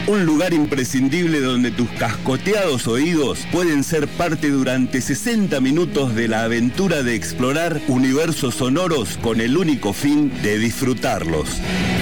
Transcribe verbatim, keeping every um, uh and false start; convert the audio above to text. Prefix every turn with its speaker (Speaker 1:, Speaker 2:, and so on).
Speaker 1: Un lugar imprescindible donde tus cascoteados oídos pueden ser parte durante sesenta minutos de la aventura de explorar universos sonoros con el único fin de disfrutarlos.